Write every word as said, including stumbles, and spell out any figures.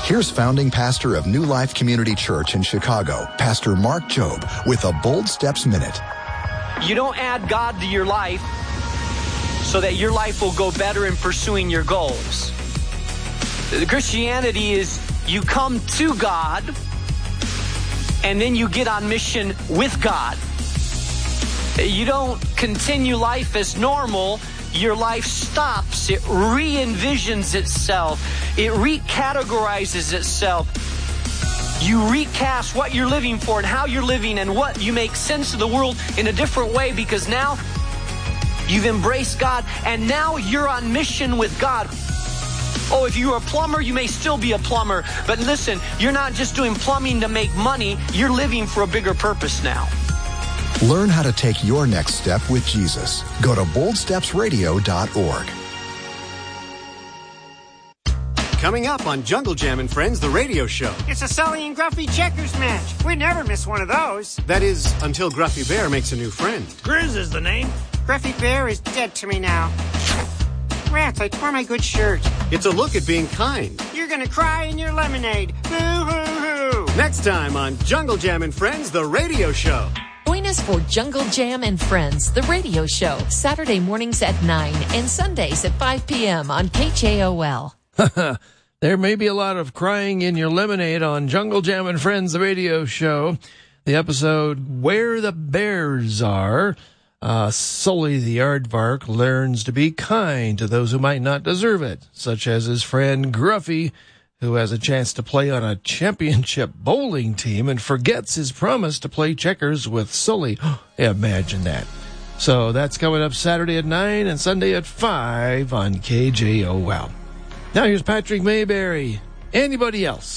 Here's founding pastor of New Life Community Church in Chicago, Pastor Mark Jobe, with a Bold Steps Minute. You don't add God to your life so that your life will go better in pursuing your goals. Christianity is you come to God and then you get on mission with God. You don't continue life as normal. Your life stops. It re-envisions itself. It recategorizes itself. You recast what you're living for and how you're living and what you make sense of the world in a different way, because now you've embraced God and now you're on mission with God. Oh, if you're a plumber, you may still be a plumber. But listen, you're not just doing plumbing to make money. You're living for a bigger purpose now. Learn how to take your next step with Jesus. Go to bold steps radio dot org. Coming up on Jungle Jam and Friends, the radio show. It's a Sully and Gruffy checkers match. We never miss one of those. That is, until Gruffy Bear makes a new friend. Grizz is the name. Gruffy Bear is dead to me now. Rats, I tore my good shirt. It's a look at being kind. You're gonna cry in your lemonade. Boo-hoo-hoo. Next time on Jungle Jam and Friends, the radio show. Join us for Jungle Jam and Friends, the radio show, Saturday mornings at nine and Sundays at five p.m. on K J O L. There may be a lot of crying in your lemonade on Jungle Jam and Friends, the radio show. The episode Where the Bears Are. Uh, Sully the Aardvark learns to be kind to those who might not deserve it, such as his friend Gruffy, who has a chance to play on a championship bowling team and forgets his promise to play checkers with Sully. Imagine that. So that's coming up Saturday at nine and Sunday at five on K J O L. Now here's Patrick Mayberry. Anybody else?